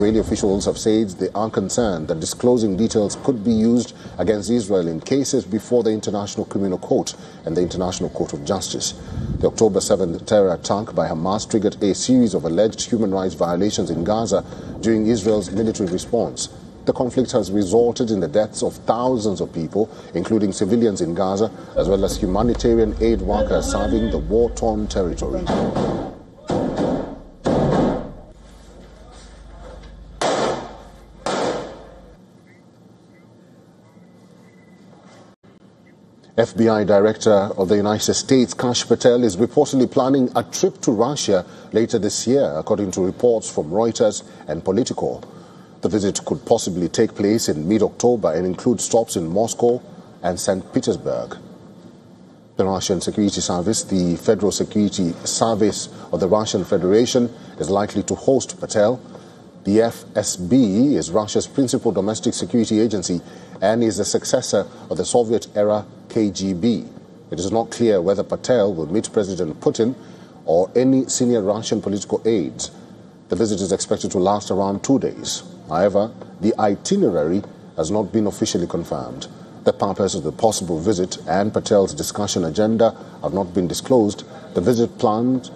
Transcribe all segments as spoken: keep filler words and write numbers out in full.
Israeli officials have said they are concerned that disclosing details could be used against Israel in cases before the International Criminal Court and the International Court of Justice. The October seventh terror attack by Hamas triggered a series of alleged human rights violations in Gaza during Israel's military response. The conflict has resulted in the deaths of thousands of people, including civilians in Gaza, as well as humanitarian aid workers serving the war-torn territory. F B I Director of the United States, Kash Patel, is reportedly planning a trip to Russia later this year, according to reports from Reuters and Politico. The visit could possibly take place in mid-October and include stops in Moscow and Saint Petersburg. The Russian Security Service, the Federal Security Service of the Russian Federation, is likely to host Patel. The F S B is Russia's principal domestic security agency and is the successor of the Soviet-era K G B. It is not clear whether Patel will meet President Putin or any senior Russian political aides. The visit is expected to last around two days. However, the itinerary has not been officially confirmed. The purpose of the possible visit and Patel's discussion agenda have not been disclosed. The visit planned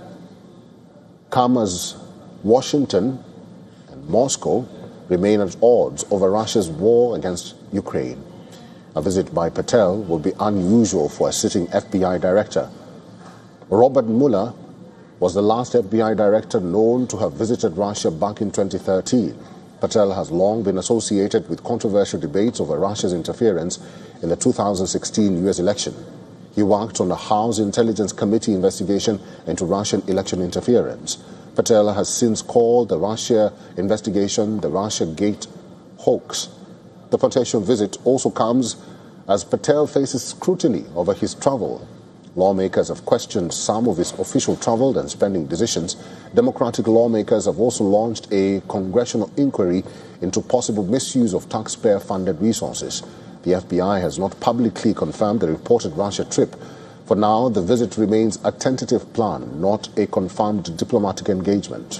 come as Washington and Moscow remain at odds over Russia's war against Ukraine. A visit by Patel will be unusual for a sitting F B I director. Robert Mueller was the last F B I director known to have visited Russia back in twenty thirteen. Patel has long been associated with controversial debates over Russia's interference in the two thousand sixteen U S election. He worked on the House Intelligence Committee investigation into Russian election interference. Patel has since called the Russia investigation the Russiagate hoax. The potential visit also comes as Patel faces scrutiny over his travel. Lawmakers have questioned some of his official travel and spending decisions. Democratic lawmakers have also launched a congressional inquiry into possible misuse of taxpayer-funded resources. The F B I has not publicly confirmed the reported Russia trip. For now, the visit remains a tentative plan, not a confirmed diplomatic engagement.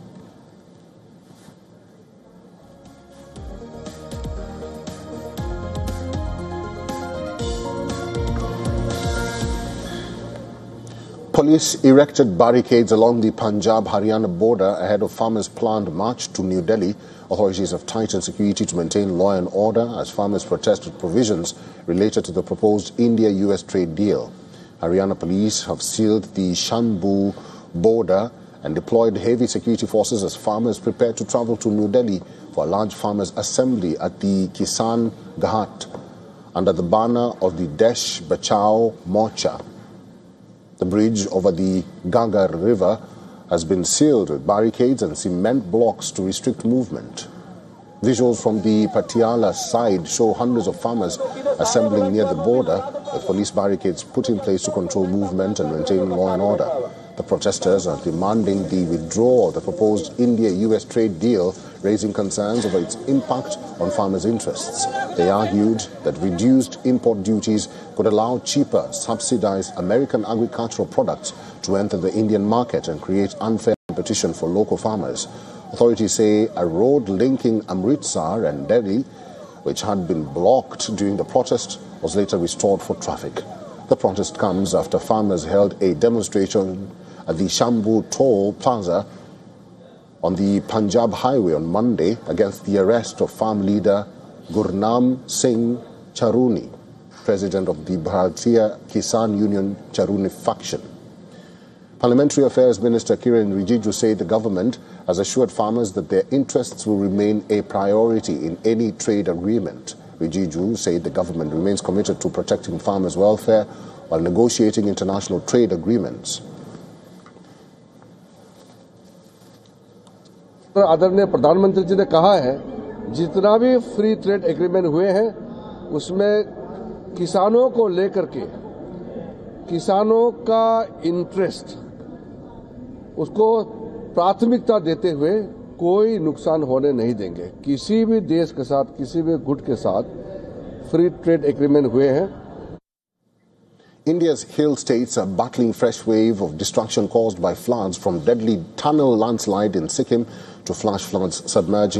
Police erected barricades along the Punjab-Haryana border ahead of farmers' planned march to New Delhi. Authorities have tightened security to maintain law and order as farmers protested provisions related to the proposed India-U S trade deal. Haryana police have sealed the Shanbhu border and deployed heavy security forces as farmers prepare to travel to New Delhi for a large farmers' assembly at the Kisan Ghat under the banner of the Desh Bachao Morcha. The bridge over the Gagar River has been sealed with barricades and cement blocks to restrict movement. Visuals from the Patiala side show hundreds of farmers assembling near the border, with police barricades put in place to control movement and maintain law and order. The protesters are demanding the withdrawal of the proposed India-U S trade deal, raising concerns over its impact on farmers' interests. They argued that reduced import duties could allow cheaper, subsidized American agricultural products to enter the Indian market and create unfair competition for local farmers. Authorities say a road linking Amritsar and Delhi, which had been blocked during the protest, was later restored for traffic. The protest comes after farmers held a demonstration at the Shanbhu Toll Plaza on the Punjab Highway on Monday against the arrest of farm leader Gurnam Singh Charuni, president of the Bharatiya Kisan Union Charuni faction. Parliamentary Affairs Minister Kiren Rijiju said the government has assured farmers that their interests will remain a priority in any trade agreement. Rijiju said the government remains committed to protecting farmers' welfare while negotiating international trade agreements. आदरणीय प्रधानमंत्री जी ने कहा है, जितना भी free trade agreement हुए हैं उसमें किसानों को लेकर के किसानों का इंटरेस्ट उसको प्राथमिकता देते हुए कोई नुकसान होने नहीं देंगे। किसी भी देश के साथ, किसी भी गुट के साथ फ्री ट्रेड एग्रीमेंट हुए हैं। India's hill states are battling fresh wave of destruction caused by floods, from deadly tunnel landslide in Sikkim to flash floods submerging